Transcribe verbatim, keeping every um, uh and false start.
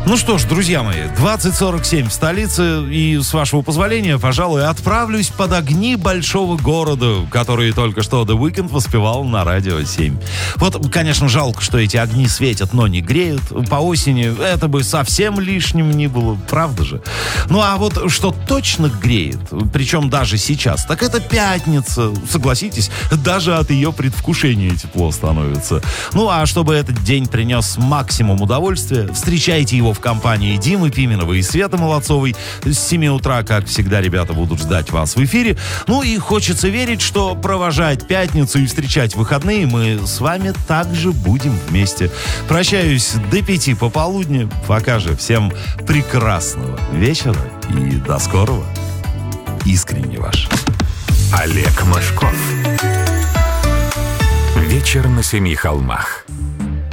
Ну что ж, друзья мои, двадцать сорок семь в столице, и, с вашего позволения, пожалуй, отправлюсь под огни большого города, который только что The Weeknd воспевал на Радио семь. Вот, конечно, жалко, что эти огни светят, но не греют. По осени это бы совсем лишним не было, правда же? Ну а вот что точно греет, причем даже сейчас, так это пятница. Согласитесь, даже от ее предвкушения тепло становится. Ну а чтобы этот день принес максимум удовольствия, встречайте его в компании Димы Пименова и Светы Молодцовой. С семи утра, как всегда, ребята будут ждать вас в эфире. Ну и хочется верить, что провожать пятницу и встречать выходные мы с вами также будем вместе. Прощаюсь до пяти пополудни. Пока же всем прекрасного вечера и до скорого. Искренне ваш Олег Мошков. Вечер на семи холмах.